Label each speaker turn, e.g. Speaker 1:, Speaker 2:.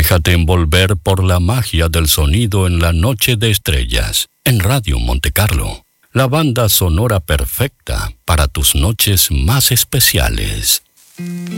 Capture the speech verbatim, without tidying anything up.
Speaker 1: Déjate envolver por la magia del sonido en la noche de estrellas, en Radio Monte Carlo. La banda sonora perfecta para tus noches más especiales.